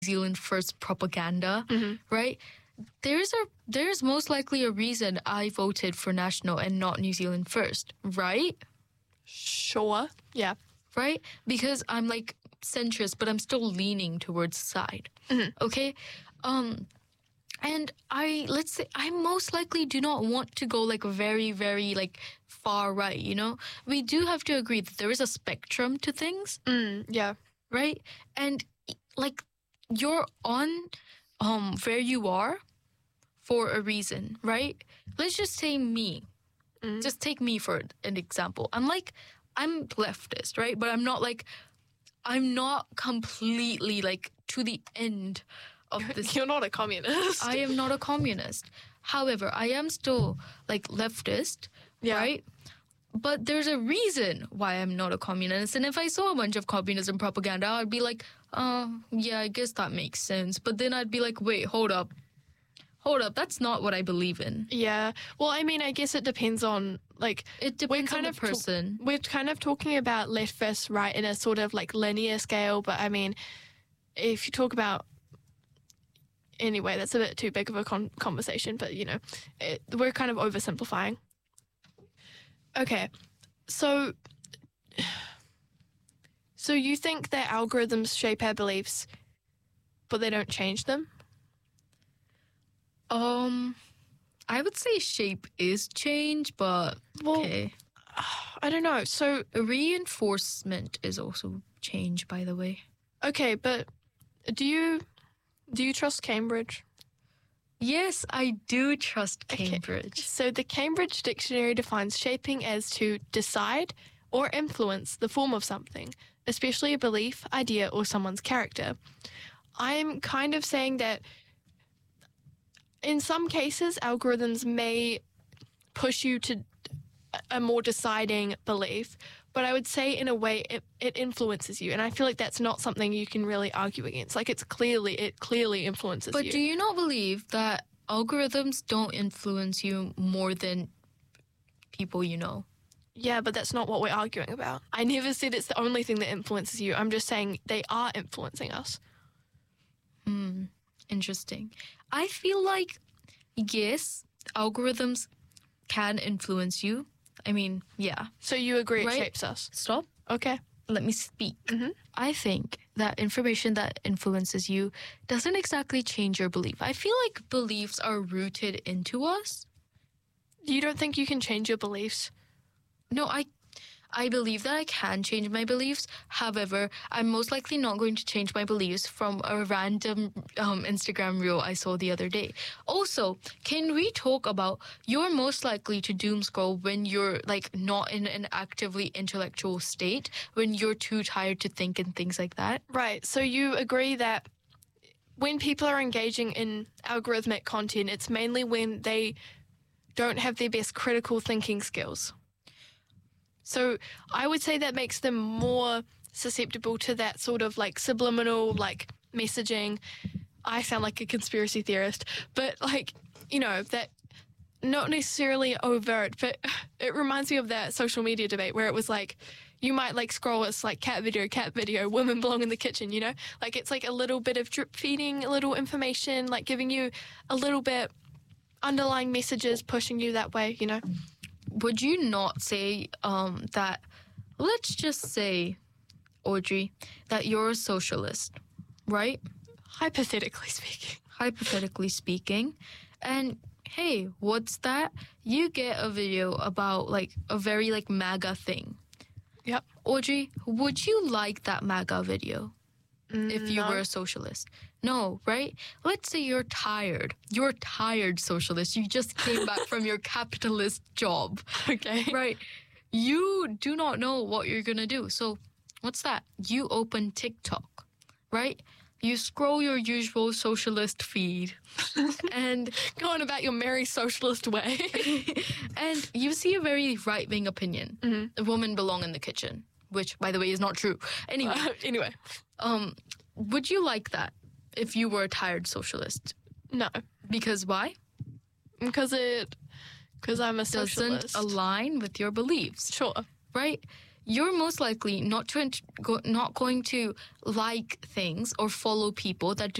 Zealand first propaganda, right? There's most likely a reason I voted for National and not New Zealand first, right? Sure. Yeah. Right? Because I'm like centrist, but I'm still leaning towards the side. Okay? And let's say I most likely do not want to go like very, very like far right, you know? We do have to agree that there is a spectrum to things. Yeah. Right? And like you're on where you are for a reason, right? Let's just say me. Just take me for an example. I'm leftist, right? But I'm not completely like to the end of this. You're not a communist. I am not a communist. However, I am still like leftist, right? But there's a reason why I'm not a communist. And if I saw a bunch of communism propaganda, I'd be like, yeah, I guess that makes sense. But then I'd be like, wait, hold up. That's not what I believe in. Yeah. Well, I mean, I guess it depends on, like... It depends on the person. We're kind of talking about left versus right in a sort of, like, linear scale. But, I mean, if you talk about... Anyway, that's a bit too big of a conversation. But, you know, we're kind of oversimplifying. Okay. So you think that algorithms shape our beliefs, but they don't change them? I would say shape is change, but okay. I don't know. So reinforcement is also change, by the way. Okay, but do you trust Cambridge? Yes, I do trust Cambridge. Okay. So the Cambridge Dictionary defines shaping as to decide or influence the form of something, especially a belief, idea, or someone's character. I'm kind of saying that in some cases, algorithms may push you to a more deciding belief, but I would say in a way it influences you. And I feel like that's not something you can really argue against. Like it clearly influences you. But do you not believe that algorithms don't influence you more than people you know? Yeah, but that's not what we're arguing about. I never said it's the only thing that influences you. I'm just saying they are influencing us. Interesting. I feel like, yes, algorithms can influence you. I mean, yeah. So you agree it shapes us? Stop. Okay. Let me speak. I think that information that influences you doesn't exactly change your belief. I feel like beliefs are rooted into us. You don't think you can change your beliefs? No, I believe that I can change my beliefs. However, I'm most likely not going to change my beliefs from a random Instagram reel I saw the other day. Also, can we talk about you're most likely to doom scroll when you're like not in an actively intellectual state, when you're too tired to think and things like that? Right. So you agree that when people are engaging in algorithmic content, it's mainly when they don't have their best critical thinking skills. So I would say that makes them more susceptible to that sort of like subliminal like messaging. I sound like a conspiracy theorist, but like, you know, that not necessarily overt, but it reminds me of that social media debate where it was like, you might like scroll, it's like cat video, women belong in the kitchen, you know? Like it's like a little bit of drip feeding, a little information, like giving you a little bit underlying messages, pushing you that way, you know? Would you not say that, let's just say, Audrey, that you're a socialist, right? Hypothetically speaking. And hey, what's that? You get a video about like a very like MAGA thing. Yep. Audrey, would you like that MAGA video if you were a socialist? No, right? Let's say you're tired. You're a tired socialist. You just came back from your capitalist job. Okay. Right. You do not know what you're going to do. So what's that? You open TikTok, right? You scroll your usual socialist feed and go on about your merry socialist way. And you see a very right-wing opinion. Mm-hmm. Women belong in the kitchen, which, by the way, is not true. Anyway. Would you like that if you were a tired socialist? No. Because why? Because I'm a socialist. Doesn't align with your beliefs. Sure. Right? you're most likely not going to like things or follow people that do